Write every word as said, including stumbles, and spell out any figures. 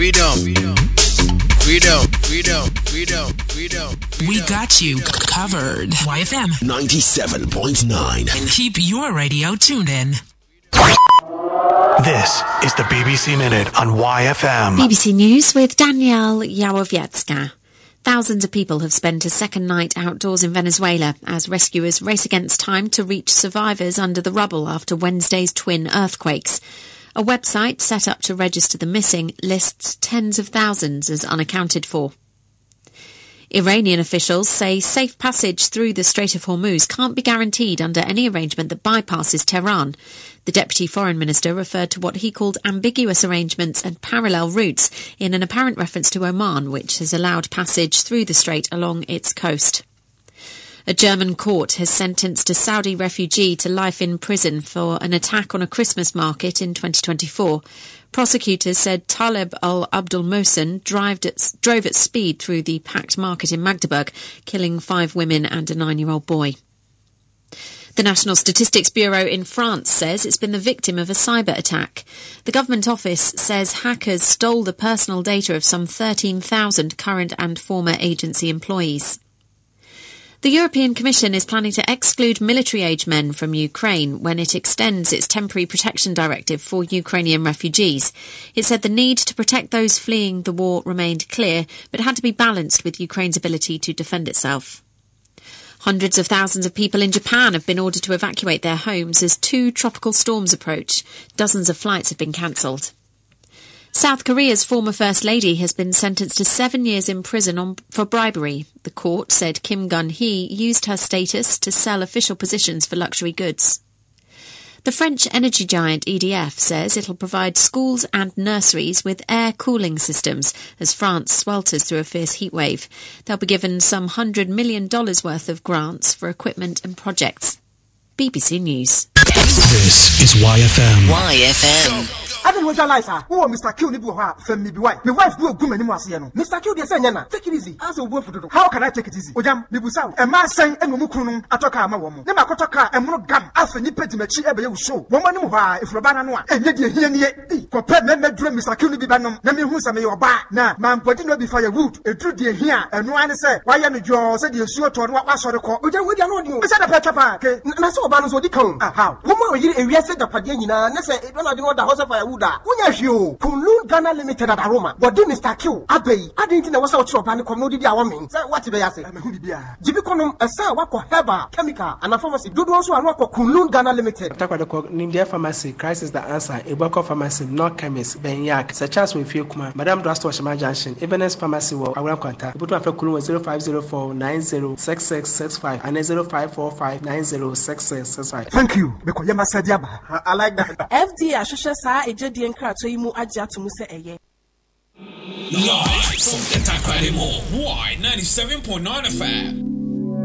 Freedom. Freedom. Freedom. Freedom. Freedom. We got you covered. Y F M ninety-seven point nine. And keep your radio tuned in. This is the B B C Minute on Y F M. B B C News with Danielle Yawowiecka. Thousands of people have spent a second night outdoors in Venezuela as rescuers race against time to reach survivors under the rubble after Wednesday's twin earthquakes. A website set up to register the missing lists tens of thousands as unaccounted for. Iranian officials say safe passage through the Strait of Hormuz can't be guaranteed under any arrangement that bypasses Tehran. The Deputy Foreign Minister referred to what he called ambiguous arrangements and parallel routes in an apparent reference to Oman, which has allowed passage through the strait along its coast. A German court has sentenced a Saudi refugee to life in prison for an attack on a Christmas market in twenty twenty-four. Prosecutors said Taleb al-Abdul Mohsen drove at speed through the packed market in Magdeburg, killing five women and a nine-year-old boy. The National Statistics Bureau in France says it's been the victim of a cyber attack. The government office says hackers stole the personal data of some thirteen thousand current and former agency employees. The European Commission is planning to exclude military-age men from Ukraine when it extends its temporary protection directive for Ukrainian refugees. It said the need to protect those fleeing the war remained clear, but had to be balanced with Ukraine's ability to defend itself. Hundreds of thousands of people in Japan have been ordered to evacuate their homes as two tropical storms approach. Dozens of flights have been cancelled. South Korea's former First Lady has been sentenced to seven years in prison on, for bribery. The court said Kim Gun-hee used her status to sell official positions for luxury goods. The French energy giant E D F says it'll provide schools and nurseries with air cooling systems as France swelters through a fierce heatwave. They'll be given some one hundred million dollars worth of grants for equipment and projects. B B C News. This is Y F M. Y F M. I don't realize her. Oh, Mister Q, you have from me. Why? My wife do a good many more. Mister Q, they say, take it easy. As a word for the how can I take it easy? Ojam, Nibusa, a man saying, and Mukunum, Atoka, my woman. Never Kotoka, and more gum, after Nipetimachi, ever show. Woman, if Rabana, and yet you hear me, compare me, dream, Mister Q, Bibanum, Nami Husa, may your bar. Now, man, putting no be firewood, a true dear here, and no one say, why am you said you sure to what was the call? Ojam, we don't know. Is that a petapa? And I saw Banos what you come. How? Woman, you a said the Padina, and I say, it don't know the house of firewood. You, Kunlun Ghana Limited at Aroma, but then Mister Q, Abbey, I didn't know what's out of and commodity. I want what did I say? I'm a hoodie. Jibiconum, a sa wako herba, chemical, and a pharmacy. Do also a wako Kunlun Ghana Limited. Talk about the Nindia Pharmacy, Christ is the answer. A Boko Pharmacy, not chemist, Ben Yak, such as we feel Kuma, Madame Drastwashima Junction, Ebenezer Pharmacy, or I will contact. Put my phone zero five zero four nine zero six six six five and zero five four five nine zero six six six five. Thank you, because you must say, I like that. F D A, Shusha, a J D and Crat, so you move Aja to Musa Eye. Live from the Takrady Mall, Y ninety-seven point nine F M.